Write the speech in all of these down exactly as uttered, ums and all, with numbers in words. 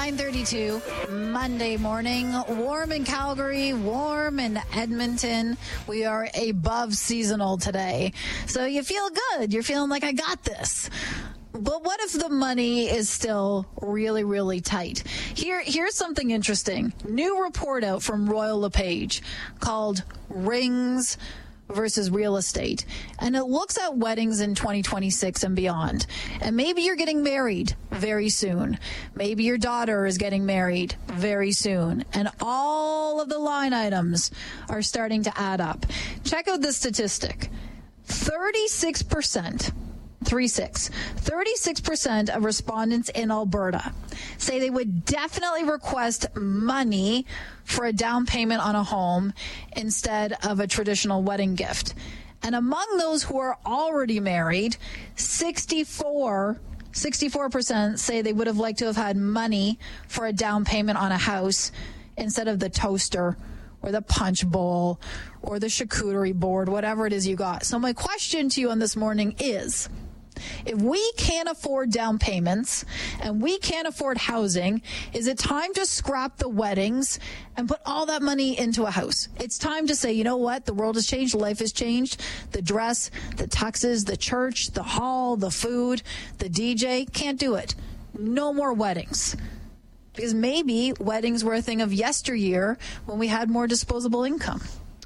nine thirty-two, Monday morning. Warm in Calgary, warm in Edmonton. We are above seasonal today. So you feel good. You're feeling like, I got this. But what if the money is still really, really tight? Here, here's something interesting. New report out from Royal LePage called Rings versus Real Estate. And it looks at weddings in twenty twenty-six and beyond. And maybe you're getting married very soon. Maybe your daughter is getting married very soon. And all of the line items are starting to add up. Check out this statistic. thirty-six percent Three six. thirty-six percent of respondents in Alberta say they would definitely request money for a down payment on a home instead of a traditional wedding gift. And among those who are already married, sixty-four, sixty-four percent say they would have liked to have had money for a down payment on a house instead of the toaster or the punch bowl or the charcuterie board, whatever it is you got. So my question to you on this morning is, if we can't afford down payments and we can't afford housing, is it time to scrap the weddings and put all that money into a house? It's time to say, you know what? The world has changed. Life has changed. The dress, the tuxes, the church, the hall, the food, the D J. Can't do it. No more weddings. Because maybe weddings were a thing of yesteryear when we had more disposable income.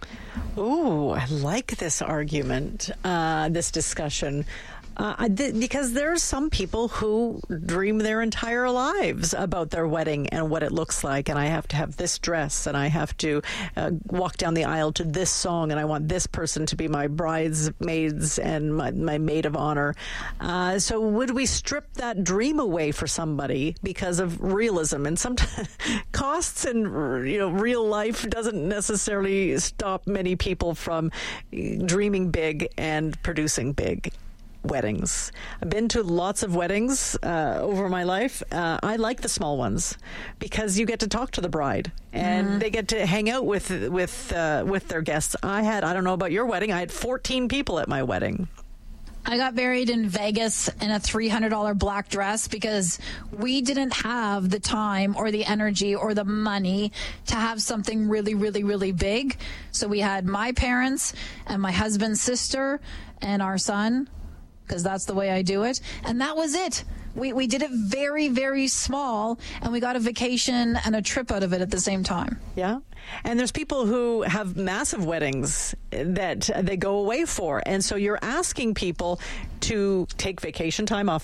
Ooh, I like this argument, uh, this discussion. Uh, th- because there's some people who dream their entire lives about their wedding and what it looks like. And I have to have this dress and I have to uh, walk down the aisle to this song and I want this person to be my bridesmaids and my, my maid of honor. Uh, so would we strip that dream away for somebody because of realism? And sometimes costs and, you know, real life doesn't necessarily stop many people from dreaming big and producing big weddings. I've been to lots of weddings uh, over my life. Uh, I like the small ones because you get to talk to the bride and mm. they get to hang out with with uh, with their guests. I had, I don't know about your wedding, I had fourteen people at my wedding. I got married in Vegas in a three hundred dollars black dress because we didn't have the time or the energy or the money to have something really, really, really big. So we had my parents and my husband's sister and our son, because that's the way I do it. And that was it. We we did it very, very small, and we got a vacation and a trip out of it at the same time. Yeah. And there's people who have massive weddings that they go away for. And so you're asking people to take vacation time off